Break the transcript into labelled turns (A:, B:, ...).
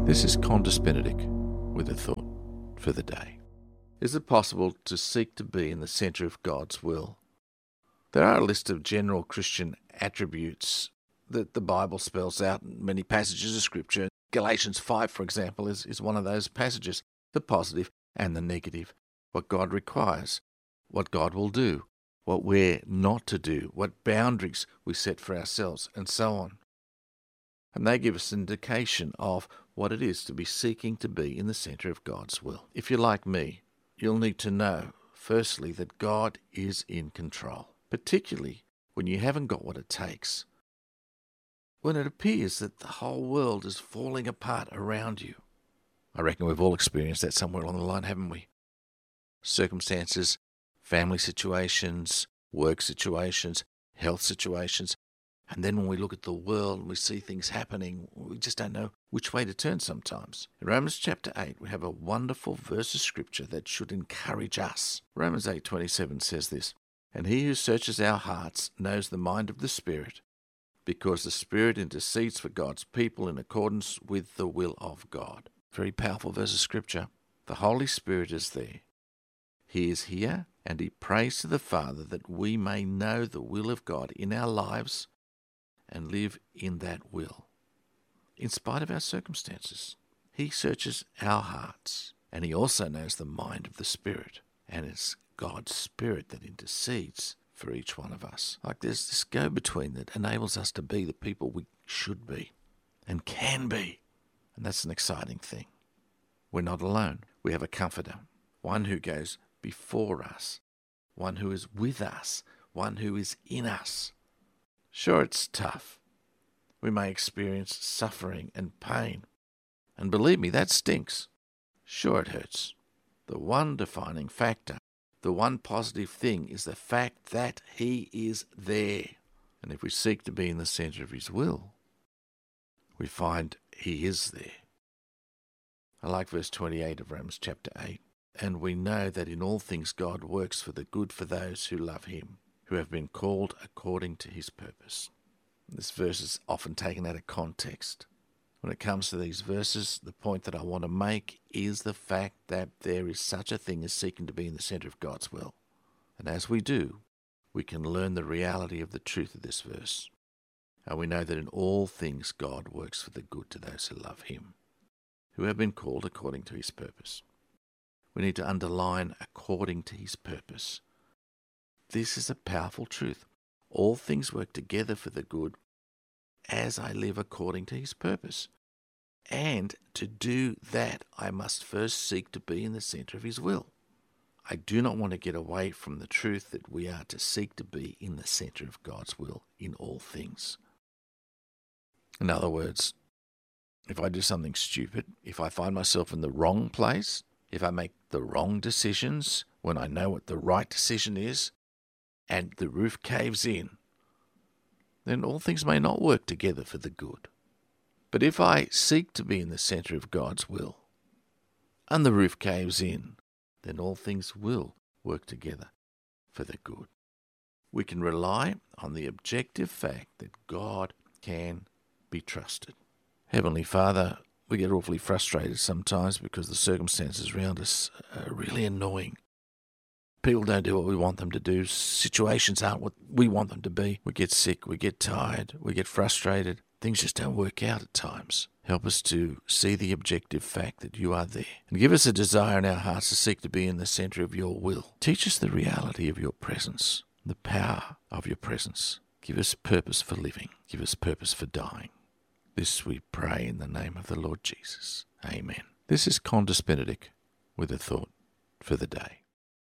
A: This is Condus Benedict with a thought for the day. Is it possible to seek to be in the centre of God's will? There are a list of general Christian attributes that the Bible spells out in many passages of Scripture. Galatians 5, for example, is one of those passages, the positive and the negative, what God requires, what God will do, what we're not to do, what boundaries we set for ourselves, and so on. And they give us an indication of what it is to be seeking to be in the centre of God's will. If you're like me, you'll need to know, firstly, that God is in control, particularly when you haven't got what it takes. When it appears that the whole world is falling apart around you. I reckon we've all experienced that somewhere along the line, haven't we? Circumstances, family situations, work situations, health situations. And then when we look at the world and we see things happening, we just don't know which way to turn sometimes. In Romans chapter 8, we have a wonderful verse of Scripture that should encourage us. Romans 8:27 says this, "And he who searches our hearts knows the mind of the Spirit, because the Spirit intercedes for God's people in accordance with the will of God." Very powerful verse of Scripture. The Holy Spirit is there. He is here, and he prays to the Father that we may know the will of God in our lives and live in that will. In spite of our circumstances, he searches our hearts, and he also knows the mind of the Spirit, and it's God's Spirit that intercedes for each one of us. Like there's this go-between that enables us to be the people we should be and can be, and that's an exciting thing. We're not alone. We have a comforter, one who goes before us, one who is with us, one who is in us. Sure, it's tough. We may experience suffering and pain. And believe me, that stinks. Sure, it hurts. The one defining factor, the one positive thing is the fact that he is there. And if we seek to be in the centre of his will, we find he is there. I like verse 28 of Romans chapter 8. "And we know that in all things God works for the good for those who love him, who have been called according to his purpose." This verse is often taken out of context. When it comes to these verses, the point that I want to make is the fact that there is such a thing as seeking to be in the centre of God's will. And as we do, we can learn the reality of the truth of this verse. And we know that in all things God works for the good to those who love him, who have been called according to his purpose. We need to underline according to his purpose. This is a powerful truth. All things work together for the good as I live according to his purpose. And to do that, I must first seek to be in the centre of his will. I do not want to get away from the truth that we are to seek to be in the centre of God's will in all things. In other words, if I do something stupid, if I find myself in the wrong place, if I make the wrong decisions when I know what the right decision is, and the roof caves in, then all things may not work together for the good. But if I seek to be in the centre of God's will, and the roof caves in, then all things will work together for the good. We can rely on the objective fact that God can be trusted. Heavenly Father, we get awfully frustrated sometimes because the circumstances around us are really annoying. People don't do what we want them to do. Situations aren't what we want them to be. We get sick, we get tired, we get frustrated. Things just don't work out at times. Help us to see the objective fact that you are there. And give us a desire in our hearts to seek to be in the centre of your will. Teach us the reality of your presence, the power of your presence. Give us purpose for living. Give us purpose for dying. This we pray in the name of the Lord Jesus. Amen. This is Condus Benedict with a thought for the day.